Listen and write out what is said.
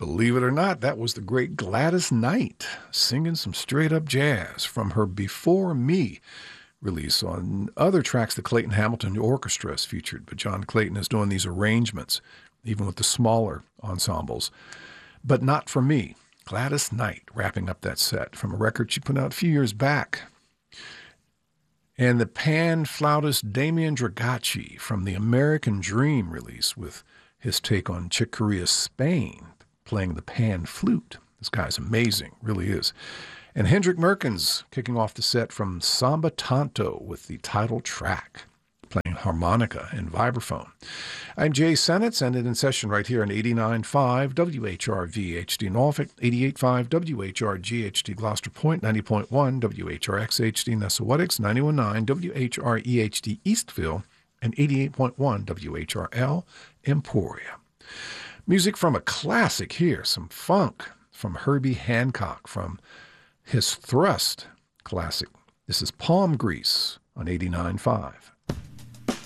Believe it or not, that was the great Gladys Knight singing some straight-up jazz from her Before Me release. On other tracks, the Clayton Hamilton Orchestra is featured, but John Clayton is doing these arrangements, even with the smaller ensembles. But Not For Me, Gladys Knight wrapping up that set from a record she put out a few years back. And the pan flautist Damian Dragacci from the American Dream release with his take on Chick Corea's Spain, playing the pan flute. This guy's amazing, really is. And Hendrik Merkens kicking off the set from Samba Tanto with the title track, playing harmonica and vibraphone. I'm Jay Senitz, and in session right here on 89.5 WHRV-HD Norfolk, 88.5 WHRG-HD Gloucester Point, 90.1 WHRX-HD Nessawatix, 91.9 WHRE-HD Eastville, and 88.1 WHRL Emporia. Music from a classic here, some funk from Herbie Hancock from his Thrust classic. This is Palm Grease on 89.5.